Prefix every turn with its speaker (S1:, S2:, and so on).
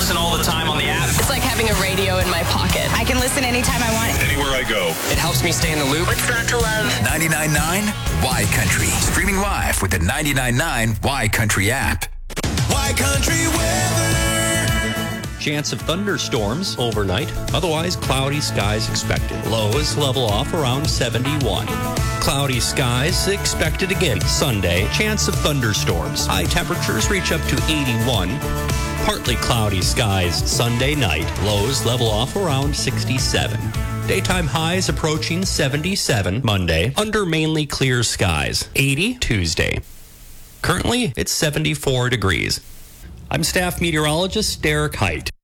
S1: listen all the time on the app.
S2: It's like having a radio in my pocket.
S3: I can listen anytime I want.
S4: Anywhere I go.
S1: It helps me stay in the loop.
S2: What's not to love?
S5: 99.9 Y Country. Streaming live with the 99.9 Y Country app.
S6: Y Country weather.
S7: Chance of thunderstorms overnight. Otherwise, cloudy skies expected. Lows level off around 71. Cloudy skies expected again Sunday. Chance of thunderstorms. High temperatures reach up to 81. Partly cloudy skies Sunday night. Lows level off around 67. Daytime highs approaching 77 Monday. Under mainly clear skies. 80 Tuesday. Currently, it's 74 degrees. I'm staff meteorologist Derek Height.